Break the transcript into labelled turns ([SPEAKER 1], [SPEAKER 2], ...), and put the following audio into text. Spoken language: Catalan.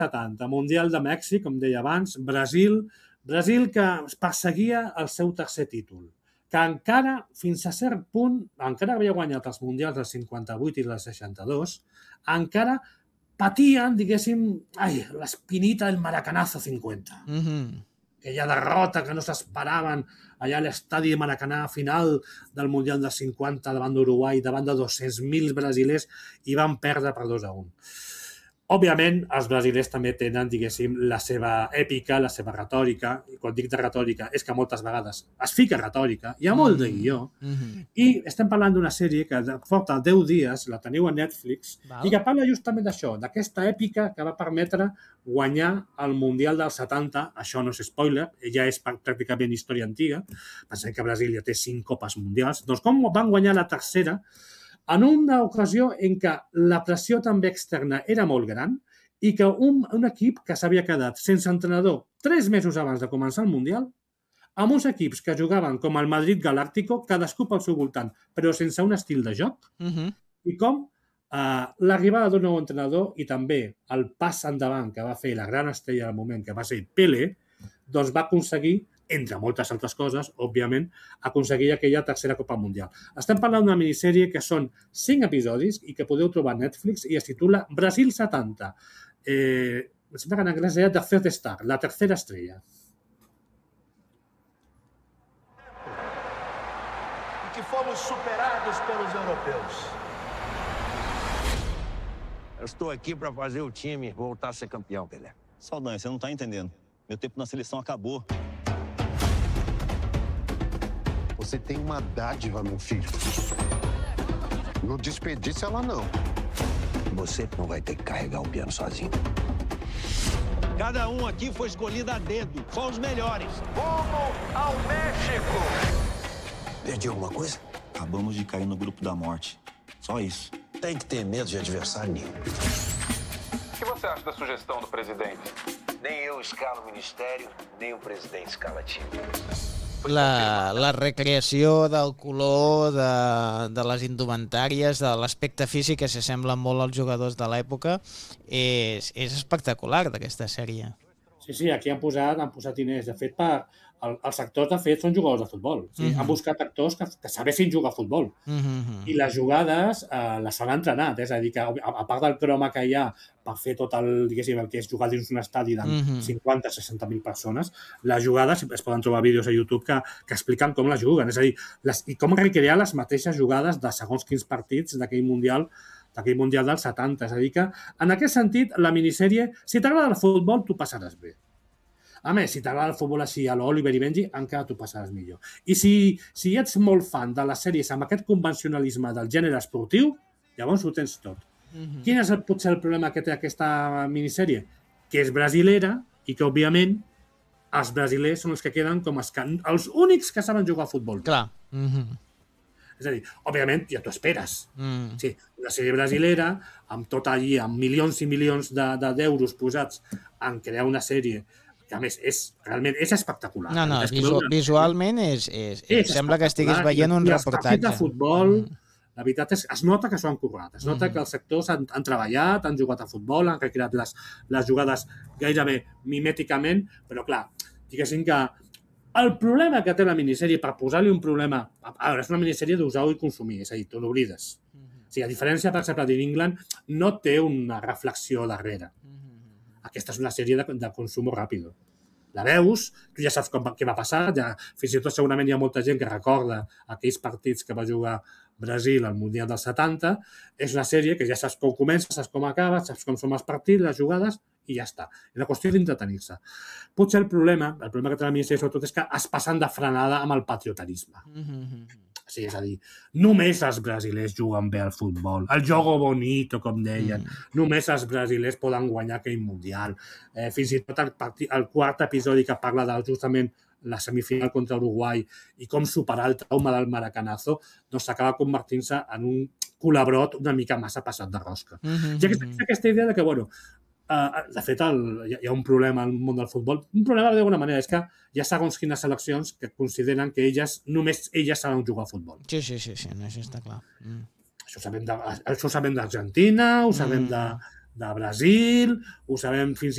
[SPEAKER 1] 70, Mundial de Mèxic, com deia abans, Brasil que perseguia el seu tercer títol, que encara, fins a cert punt, encara havia guanyat els Mundials del 58 i del 62, encara patien, diguéssim, l'espinita del Maracanazo 50. Aquella derrota que no s'esperaven allà a l'estadi de Maracanà final del Mundial del 50 davant d'Uruguai, davant de 200.000 brasilers, i van perdre per 2-1. Òbviament, els brasilers també tenen, diguéssim, la seva èpica, la seva retòrica, i quan dic de retòrica és que moltes vegades es fica retòrica, hi ha molt de guió, i estem parlant d'una sèrie que porta 10 dies, la teniu a Netflix, i que parla justament d'això, d'aquesta èpica que va permetre guanyar el Mundial del 70, això no és spoiler, ja és pràcticament història antiga, pensem que Brasil ja té 5 copes mundials, doncs com van guanyar la tercera, en una ocasió en què la pressió també externa era molt gran i que un equip que s'havia quedat sense entrenador 3 mesos abans de començar el Mundial, amb uns equips que jugaven com el Madrid Galáctico, cadascú pel seu voltant, però sense un estil de joc, i com l'arribada d'un nou entrenador i també el pas endavant que va fer la gran estrella del moment, que va ser Pelé, doncs va aconseguir, entre moltes altres coses, òbviament, aconseguir aquella tercera Copa Mundial. Estem parlant d'una minissèrie que són 5 episodis i que podeu trobar a Netflix i es titula Brasil 70. Em sembla que en anglès era The Third Star, la tercera estrella.
[SPEAKER 2] Que fomos superados pelos europeus.
[SPEAKER 3] Eu estou aqui para fazer o time voltar a ser campeão, Pelé.
[SPEAKER 4] Saldanha, você não tá entendendo. Meu tempo na seleção acabou.
[SPEAKER 5] Você tem uma dádiva, meu filho. Não desperdice ela, não.
[SPEAKER 3] Você não vai ter que carregar o piano sozinho.
[SPEAKER 4] Cada um aqui foi escolhido a dedo. Só os melhores.
[SPEAKER 2] Rumo ao México.
[SPEAKER 3] Perdi alguma coisa?
[SPEAKER 4] Acabamos de cair no grupo da morte. Só isso.
[SPEAKER 3] Tem que ter medo de adversário nenhum.
[SPEAKER 6] O que você acha da sugestão do presidente?
[SPEAKER 3] Nem eu escalo ministério, nem o presidente escala time.
[SPEAKER 7] La recreació del color, de les indumentàries, de l'aspecte físic que s'assembla molt als jugadors de l'època, és espectacular d'aquesta sèrie.
[SPEAKER 1] Sí, aquí han posat diners. De fet, els actors, de fet, són jugadors de futbol. Han buscat actors que sabessin jugar a futbol. I les jugades les han entrenat. És a dir, que a part del croma que hi ha per fer tot el que és jugar dins un estadi de 50-60.000 persones, les jugades, es poden trobar vídeos a YouTube que expliquen com les juguen. És a dir, i com recrear les mateixes jugades de segons quins partits d'aquell Mundial del 70. És a dir que, en aquest sentit, la minissèrie, si t'agrada el futbol, tu passaràs bé. A més, si t'agrada el futbol així a l'Oliver i Benji, encara tu passaràs millor. I si ets molt fan de les sèries amb aquest convencionalisme del gènere esportiu, llavors ho tens tot. Quin és potser el problema que té aquesta minissèrie? Que és brasilera i que, òbviament, els brasilers són els que queden com els únics que saben jugar a futbol.
[SPEAKER 7] Clar.
[SPEAKER 1] És a dir, òbviament, ja t'ho esperes. Sí, una sèrie brasilera, amb tot allí, amb milions i milions d'euros posats en crear una sèrie que, a més, realment és espectacular.
[SPEAKER 7] No, visualment sembla que estiguis veient un reportatge.
[SPEAKER 1] Els partits de futbol, la veritat és es nota que s'ho han currat. Es nota que els sectors han treballat, han jugat a futbol, han recreat les jugades gairebé mimèticament, però, clar, diguéssim que el problema que té la minissèrie, per posar-li un problema... A veure, és una minissèrie d'usar i consumir, és a dir, tu l'oblides. O sigui, a diferència, per exemple, d'England, no té una reflexió darrere. Aquesta és una sèrie de consum ràpid. La veus, tu ja saps què va passar, fins i tot segurament hi ha molta gent que recorda aquells partits que va jugar Brasil al Mundial del 70, és una sèrie que ja saps com comença, saps com acaba, saps com són els partits, les jugades, i ja està. És una qüestió d'entretenir-se. Potser el problema que té la minissèrie sobretot és que es passen de frenada amb el patriotarisme. Sí, és a dir, només els brasilers juguen bé al futbol, el jogo bonito, com deien, només els brasilers poden guanyar aquell Mundial. Fins i tot el quart episodi que parla de justament la semifinal contra Uruguai i com superar el trauma del Maracanazo, doncs s'acaba convertint-se en un culabrot una mica massa passat de rosca. Ja que aquesta idea de que, bueno, de fet, hi ha un problema al món del futbol. Un problema, d'alguna manera, és que hi ha segons quines seleccions que consideren que només elles saben jugar a futbol.
[SPEAKER 7] Sí, això està clar.
[SPEAKER 1] Això sabem d'Argentina, ho sabem de Brasil, ho sabem fins